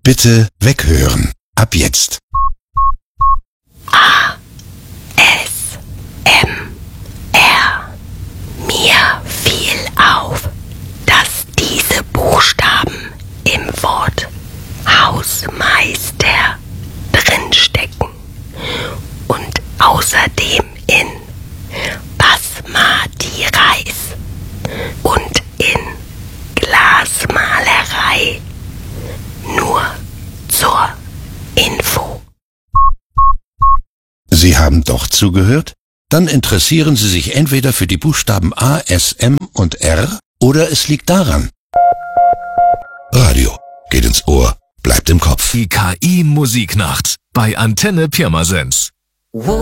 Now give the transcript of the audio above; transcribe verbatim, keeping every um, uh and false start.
Bitte weghören. Ab jetzt. A. S. M. R. Mir fiel auf, dass diese Buchstaben im Wort Hausmeister drinstecken und außerdem in Basmati Reis und in Glasmalerei. Nur zur Info. Sie haben doch zugehört? Dann interessieren Sie sich entweder für die Buchstaben A, S, M und R oder es liegt daran. Radio geht ins Ohr, bleibt im Kopf. Die K I-Musiknacht bei Antenne Pirmasens.